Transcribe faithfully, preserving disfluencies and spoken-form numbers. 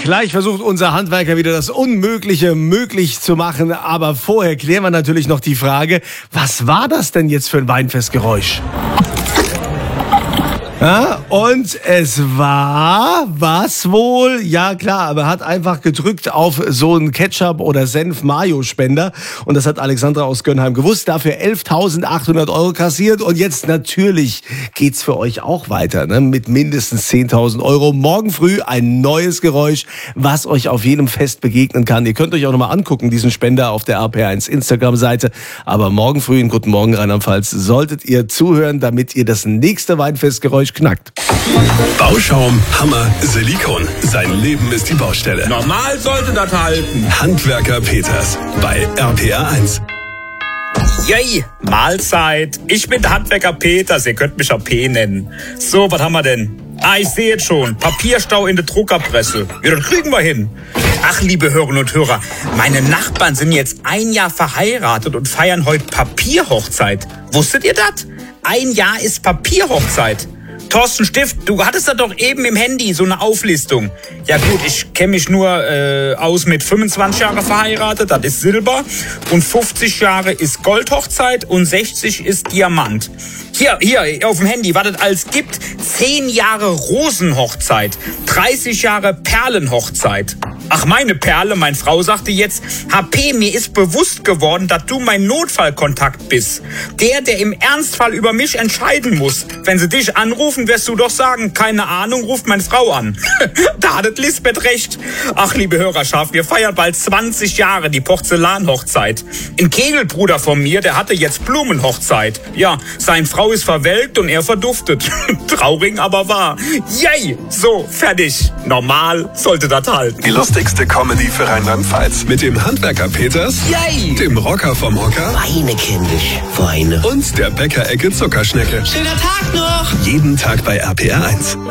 Gleich versucht unser Handwerker wieder das Unmögliche möglich zu machen. Aber vorher klären wir natürlich noch die Frage, was war das denn jetzt für ein Weinfestgeräusch? Ja, und es war, was wohl? Ja klar, aber er hat einfach gedrückt auf so einen Ketchup- oder Senf-Mayo-Spender. Und das hat Alexandra aus Gönnheim gewusst. Dafür elftausendachthundert Euro kassiert. Und jetzt natürlich geht's für euch auch weiter, ne? Mit mindestens zehntausend Euro. Morgen früh ein neues Geräusch, was euch auf jedem Fest begegnen kann. Ihr könnt euch auch nochmal angucken, diesen Spender auf der R P R eins Instagram-Seite. Aber morgen früh in Guten Morgen Rheinland-Pfalz solltet ihr zuhören, damit ihr das nächste Weinfestgeräusch knackt. Bauschaum, Hammer, Silikon. Sein Leben ist die Baustelle. Normal sollte das halten. Handwerker Peters bei R P R eins. Yay, Mahlzeit. Ich bin der Handwerker Peters, ihr könnt mich auch P nennen. So, was haben wir denn? Ah, ich sehe jetzt schon. Papierstau in der Druckerpresse. Ja, das kriegen wir hin. Ach, liebe Hörerinnen und Hörer, meine Nachbarn sind jetzt ein Jahr verheiratet und feiern heute Papierhochzeit. Wusstet ihr das? Ein Jahr ist Papierhochzeit. Thorsten Stift, du hattest da doch eben im Handy so eine Auflistung. Ja gut, ich kenne mich nur äh, aus mit fünfundzwanzig Jahre verheiratet, das ist Silber. Und fünfzig Jahre ist Goldhochzeit und sechzig ist Diamant. Hier, hier, auf dem Handy, was es alles gibt. zehn Jahre Rosenhochzeit, dreißig Jahre Perlenhochzeit. Ach, meine Perle, meine Frau sagte jetzt, H P, mir ist bewusst geworden, dass du mein Notfallkontakt bist. Der, der im Ernstfall über mich entscheiden muss. Wenn sie dich anrufen, wirst du doch sagen, keine Ahnung, ruft meine Frau an. Da hat Lisbeth recht. Ach, liebe Hörerschaft, wir feiern bald zwanzig Jahre die Porzellanhochzeit. Ein Kegelbruder von mir, der hatte jetzt Blumenhochzeit. Ja, seine Frau ist verwelkt und er verduftet. Traurig, aber wahr. Yay! So, fertig. Normal sollte das halten. Die lustigste Comedy für Rheinland-Pfalz. Mit dem Handwerker Peters, Yay! Dem Rocker vom Hocker Weine, kindisch, Weine. und der Bäckerecke Zuckerschnecke. Schöner Tag noch! Jeden Tag bei R P R eins.